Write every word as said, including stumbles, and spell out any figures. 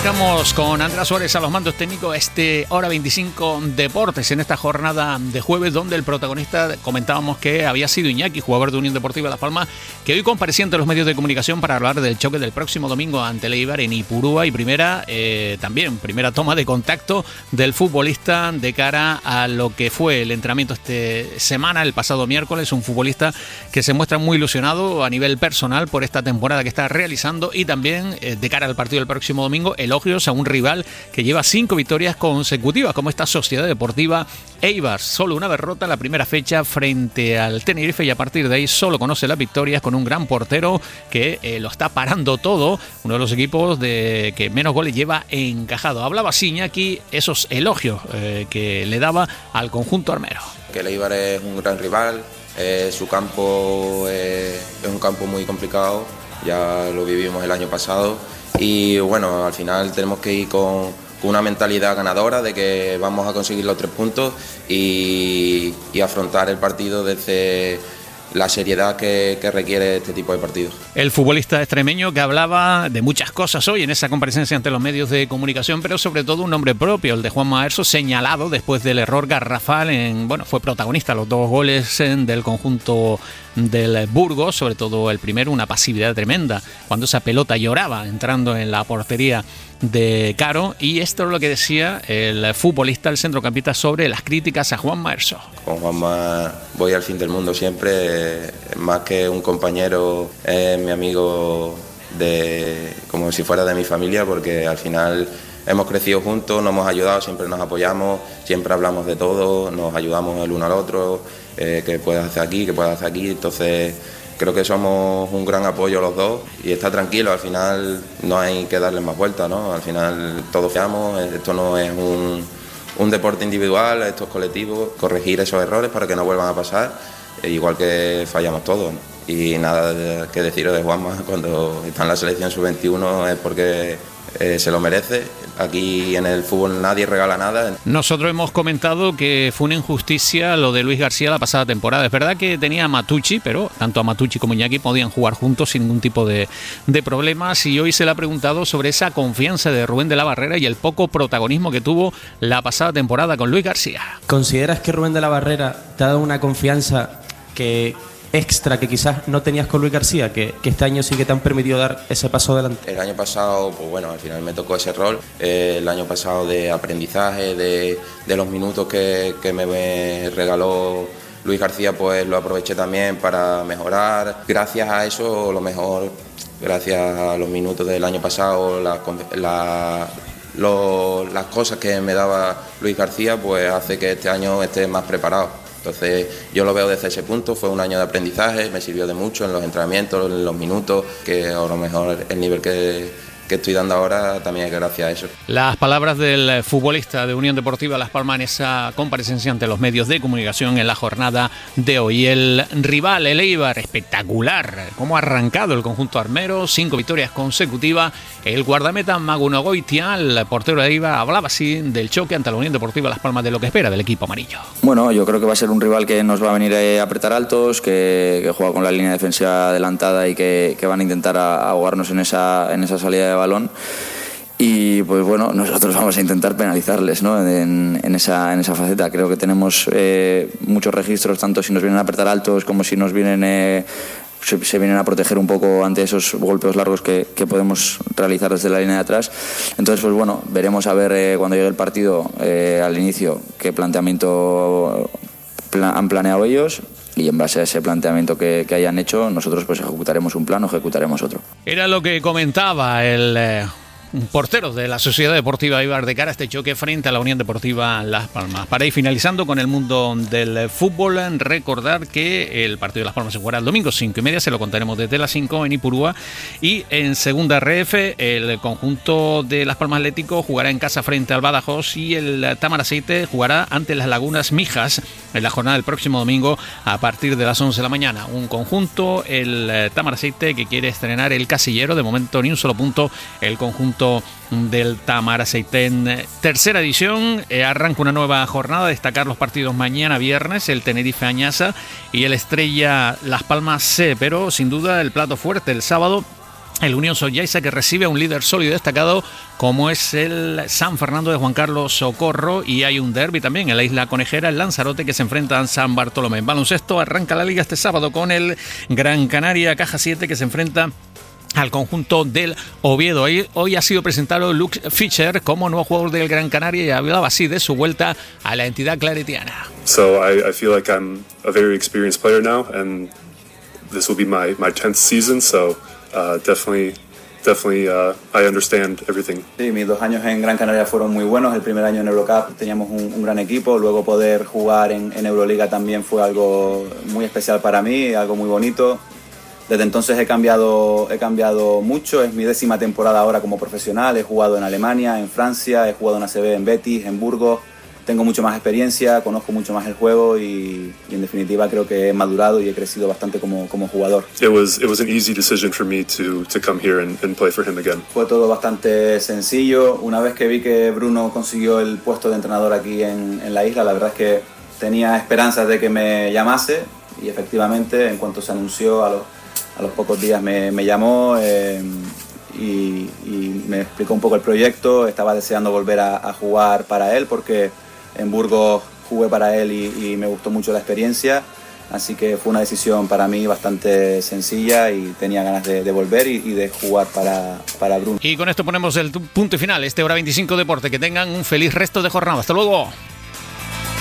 Arrancamos con Andrés Suárez a los mandos técnicos este Hora veinticinco Deportes en esta jornada de jueves, donde el protagonista comentábamos que había sido Iñaki, jugador de Unión Deportiva Las Palmas, que hoy comparecía ante los medios de comunicación para hablar del choque del próximo domingo ante el Eibar en Ipurúa, y primera eh, también primera toma de contacto del futbolista de cara a lo que fue el entrenamiento esta semana, el pasado miércoles. Un futbolista que se muestra muy ilusionado a nivel personal por esta temporada que está realizando, y también eh, de cara al partido del próximo domingo, elogios a un rival que lleva cinco victorias consecutivas, como esta Sociedad Deportiva Eibar. Solo una derrota en la primera fecha frente al Tenerife, y a partir de ahí solo conoce las victorias, con un gran portero que eh, lo está parando todo, uno de los equipos de que menos goles lleva encajado. Hablaba Iñaki esos elogios eh, que le daba al conjunto armero. Que el Eibar es un gran rival, eh, su campo eh, es un campo muy complicado, ya lo vivimos el año pasado, y bueno, al final tenemos que ir con, con una mentalidad ganadora de que vamos a conseguir los tres puntos y, y afrontar el partido desde la seriedad que, que requiere este tipo de partidos. El futbolista extremeño que hablaba de muchas cosas hoy en esa comparecencia ante los medios de comunicación, pero sobre todo un nombre propio, el de Juanma Herso, señalado después del error garrafal en, bueno, fue protagonista los dos goles en, del conjunto del Burgos, sobre todo el primero, una pasividad tremenda, cuando esa pelota lloraba entrando en la portería de Caro. Y esto es lo que decía el futbolista, el centrocampista, sobre las críticas a Juanma Herso. Con Juanma voy al fin del mundo siempre, más que un compañero, es mi amigo de, como si fuera de mi familia, porque al final hemos crecido juntos, nos hemos ayudado, siempre nos apoyamos, siempre hablamos de todo, nos ayudamos el uno al otro, eh, qué puedes hacer aquí, qué puedes hacer aquí, entonces creo que somos un gran apoyo los dos, y está tranquilo, al final no hay que darle más vueltas, ¿no? Al final todos fallamos, esto no es un, un deporte individual, esto es colectivo, corregir esos errores para que no vuelvan a pasar, igual que fallamos todos, ¿no? Y nada que deciros de Juanma, cuando está en la selección sub veintiuno es porque eh, se lo merece. Aquí en el fútbol nadie regala nada. Nosotros hemos comentado que fue una injusticia lo de Luis García la pasada temporada. Es verdad que tenía a Matucci, pero tanto a Matucci como Iñaki podían jugar juntos sin ningún tipo de, de problemas, y hoy se le ha preguntado sobre esa confianza de Rubén de la Barrera y el poco protagonismo que tuvo la pasada temporada con Luis García. ¿Consideras que Rubén de la Barrera te ha dado una confianza que extra que quizás no tenías con Luis García, que, que este año sí que te han permitido dar ese paso adelante? El año pasado, pues bueno, al final me tocó ese rol, eh, el año pasado de aprendizaje, de, de los minutos que, que me, me regaló Luis García, pues lo aproveché también para mejorar. Gracias a eso, lo mejor, gracias a los minutos del año pasado, la, la, lo, las cosas que me daba Luis García, pues hace que este año esté más preparado. Entonces yo lo veo desde ese punto, fue un año de aprendizaje, me sirvió de mucho en los entrenamientos, en los minutos, que a lo mejor el nivel que, que estoy dando ahora también es gracias a eso. Las palabras del futbolista de Unión Deportiva Las Palmas en esa comparecencia ante los medios de comunicación en la jornada de hoy. El rival, el Eibar, espectacular, cómo ha arrancado el conjunto armero, cinco victorias consecutivas. El guardameta Maguno Goitia, el portero de Eibar, hablaba así del choque ante la Unión Deportiva Las Palmas, de lo que espera del equipo amarillo. Bueno, yo creo que va a ser un rival que nos va a venir a apretar altos, que, que juega con la línea defensiva adelantada y que, que van a intentar ahogarnos en esa, en esa salida de balón. Y pues bueno, nosotros vamos a intentar penalizarles, ¿no? en, en, esa, en esa faceta. Creo que tenemos eh, muchos registros, tanto si nos vienen a apretar altos como si nos vienen eh, se, se vienen a proteger un poco ante esos golpes largos que, que podemos realizar desde la línea de atrás. Entonces pues bueno, veremos a ver eh, cuando llegue el partido eh, al inicio qué planteamiento plan, han planeado ellos, y en base a ese planteamiento que, que hayan hecho, nosotros pues ejecutaremos un plan o ejecutaremos otro. Era lo que comentaba el eh, portero de la Sociedad Deportiva Eibar de cara a este choque frente a la Unión Deportiva Las Palmas. Para ir finalizando con el mundo del fútbol, recordar que el partido de Las Palmas se jugará el domingo cinco y media, se lo contaremos desde las cinco en Ipurúa, y en segunda R F el conjunto de Las Palmas Atlético jugará en casa frente al Badajoz, y el Tamaraceite jugará ante las Lagunas Mijas en la jornada del próximo domingo a partir de las once de la mañana. Un conjunto, el Tamaraceite, que quiere estrenar el casillero, de momento ni un solo punto el conjunto del Tamaraceite. En tercera edición eh, arranca una nueva jornada. Destacar los partidos mañana viernes, el Tenerife Añasa y el Estrella Las Palmas C, pero sin duda el plato fuerte el sábado el Unión Sollaiza, que recibe a un líder sólido y destacado como es el San Fernando de Juan Carlos Socorro, y hay un derbi también en la Isla Conejera, el Lanzarote, que se enfrenta a San Bartolomé. En baloncesto arranca la liga este sábado con el Gran Canaria Caja siete, que se enfrenta al conjunto del Oviedo. Hoy, hoy ha sido presentado Luke Fischer como nuevo jugador del Gran Canaria y hablaba así de su vuelta a la entidad claretiana. So I, I feel like I'm a very experienced player now, and this will be my, my tenth season, so uh, definitely Definitely, uh, I understand everything. Sí, mis dos años en Gran Canaria fueron muy buenos. El primer año en Eurocup teníamos un, un gran equipo. Luego poder jugar en, en Euroliga también fue algo muy especial para mí, algo muy bonito. Desde entonces he cambiado, he cambiado mucho. Es mi décima temporada ahora como profesional. He jugado en Alemania, en Francia, he jugado en A C B, en Betis, en Burgos. Tengo mucho más experiencia, conozco mucho más el juego y, y en definitiva creo que he madurado y he crecido bastante como, como jugador. It was, it was an easy decision for me to, to come here and, and play for him again. Fue todo bastante sencillo. Una vez que vi que Bruno consiguió el puesto de entrenador aquí en, en la isla, la verdad es que tenía esperanzas de que me llamase y efectivamente en cuanto se anunció a los, a los pocos días me, me llamó eh, y, y me explicó un poco el proyecto. Estaba deseando volver a, a jugar para él porque en Burgos jugué para él y, y me gustó mucho la experiencia, así que fue una decisión para mí bastante sencilla y tenía ganas de, de volver y, y de jugar para, para Bruno. Y con esto ponemos el punto final, este Hora veinticinco Deporte. Que tengan un feliz resto de jornada. Hasta luego.